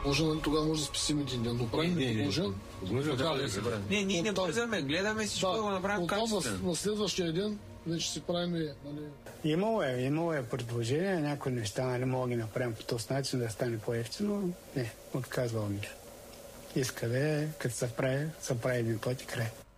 Тогава може да спасим един ден, но правим предложен. Не, ние не бързаме, гледаме всичко да го направим качествено. На следващия ден вече си правим. Имало е предложение, някои неща мога да ги направим по този начин да стане по-ефтино. Не, отказвал ми. Иска да е, като се прави един път и край.